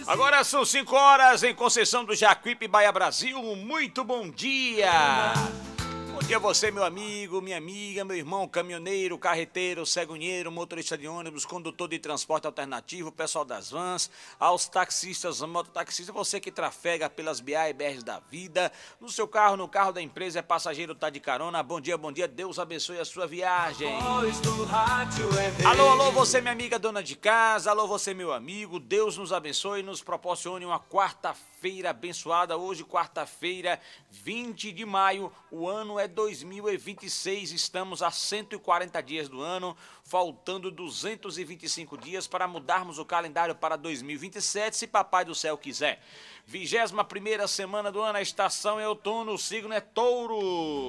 Agora são 5 horas em Conceição do Jacuípe, Bahia, Brasil. Muito bom dia! Bom dia a você, meu amigo, minha amiga, meu irmão, caminhoneiro, carreteiro, cegonheiro, motorista de ônibus, condutor de transporte alternativo, pessoal das vans, aos taxistas, mototaxistas, você que trafega pelas BA e BRs da vida, no seu carro, no carro da empresa, é passageiro, tá de carona, bom dia, Deus abençoe a sua viagem. Alô, alô, você, minha amiga dona de casa, alô, você, meu amigo, Deus nos abençoe e nos proporcione uma quarta-feira abençoada, hoje, quarta-feira, 20 de maio, o ano é 2026, estamos a 140 dias do ano, faltando 225 dias para mudarmos o calendário para 2027, se papai do céu quiser. 21ª semana do ano, a estação é outono, o signo é touro.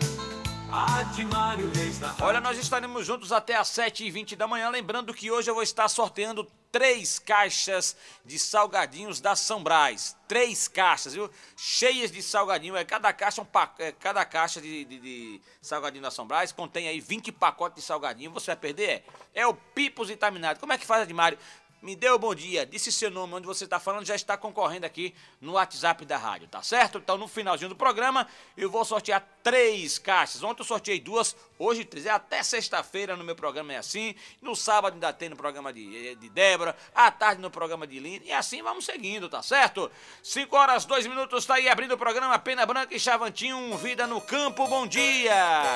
Olha, nós estaremos juntos até às 7h20 da manhã, lembrando que hoje eu vou estar sorteando 3 caixas de salgadinhos da São Brás. 3 caixas, viu? Cheias de salgadinho. Cada caixa cada caixa de salgadinho da São Brás contém aí 20 pacotes de salgadinho. Você vai perder? É o Pipos Vitaminado. Como é que faz, Admário? Me dê o bom dia, disse seu nome, onde você está falando, já está concorrendo aqui no WhatsApp da rádio, tá certo? Então, no finalzinho do programa, eu vou sortear 3 caixas. Ontem eu sorteei 2, hoje 3. É até sexta-feira no meu programa, é assim. No sábado ainda tem no programa de Débora, à tarde no programa de Lina, e assim vamos seguindo, tá certo? 5 horas, 2 minutos, tá aí abrindo o programa Pena Branca e Chavantinho, Vida no Campo, bom dia!